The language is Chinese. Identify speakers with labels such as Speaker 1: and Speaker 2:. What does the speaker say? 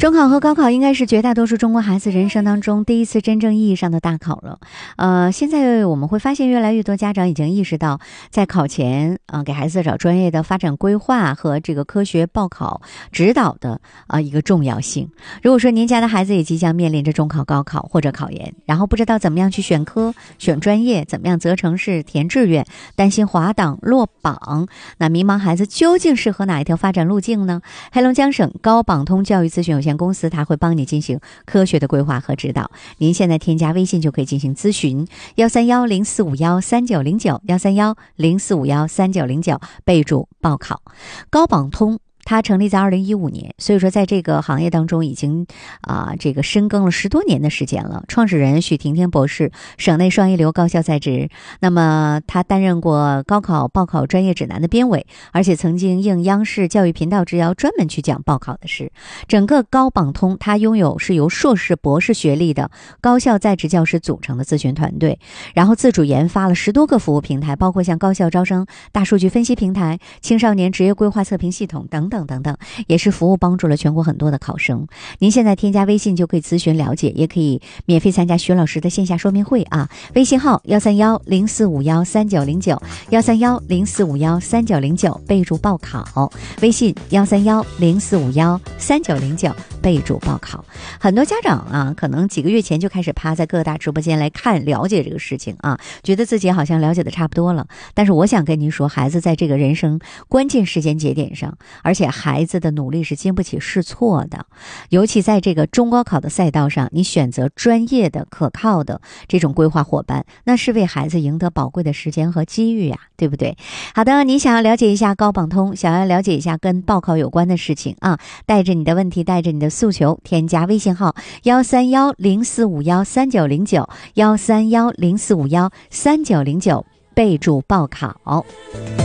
Speaker 1: 中考和高考应该是绝大多数中国孩子人生当中第一次真正意义上的大考了。现在我们会发现越来越多家长已经意识到，在考前给孩子找专业的发展规划和这个科学报考指导的一个重要性。如果说您家的孩子也即将面临着中考、高考或者考研，然后不知道怎么样去选科、选专业，怎么样择城市、填志愿，担心滑档落榜，那迷茫孩子究竟适合哪一条发展路径呢？黑龙江省高榜通教育咨询有限公司，它会帮你进行科学的规划和指导。您现在添加微信就可以进行咨询，13104513909，13104513909，备注报考。高榜通它成立在2015年，所以说在这个行业当中已经这个深耕了10多年的时间了。创始人许婷婷博士，省内双一流高校在职。那么他担任过高考报考专业指南的编委，而且曾经应央视教育频道之邀专门去讲报考的事。整个高榜通它拥有是由硕士、博士学历的高校在职教师组成的咨询团队，然后自主研发了10多个服务平台，包括像高校招生大数据分析平台、青少年职业规划测评系统等等。也是服务帮助了全国很多的考生。您现在添加微信就可以咨询了解，也可以免费参加徐老师的线下说明会啊。微信号13104513909，13104513909，备注报考。微信13104513909，备注报考。很多家长可能几个月前就开始趴在各大直播间来看了解这个事情觉得自己好像了解的差不多了。但是我想跟您说，孩子在这个人生关键时间节点上，而且孩子的努力是经不起试错的，尤其在这个中高考的赛道上，你选择专业的可靠的这种规划伙伴，那是为孩子赢得宝贵的时间和机遇呀，对不对？好的，你想要了解一下高榜通，想要了解一下跟报考有关的事情带着你的问题，带着你的诉求，添加微信号13104513909，13104513909，备注报考。